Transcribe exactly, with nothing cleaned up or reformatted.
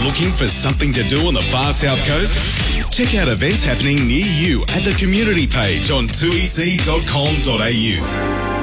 Looking for something to do on the far south coast? Check out events happening near you at the community page on two e c dot com dot a u.